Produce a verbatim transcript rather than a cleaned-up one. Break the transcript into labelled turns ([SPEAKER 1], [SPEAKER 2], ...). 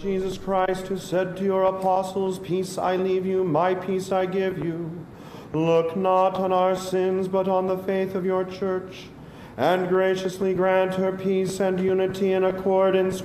[SPEAKER 1] Jesus Christ, who said to your apostles, "Peace I leave you, my peace I give you," look not on our sins, but on the faith of your church, and graciously grant her peace and unity in accordance